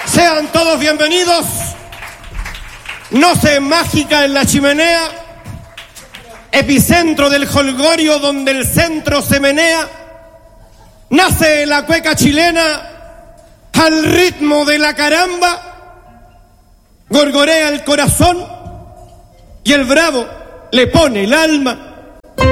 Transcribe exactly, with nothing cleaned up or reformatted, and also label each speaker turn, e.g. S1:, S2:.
S1: Sean todos bienvenidos. Noche mágica en la chimenea, epicentro del jolgorio donde el centro se menea. Nace la cueca chilena al ritmo de la caramba. Gorgorea el corazón y el bravo le pone el alma.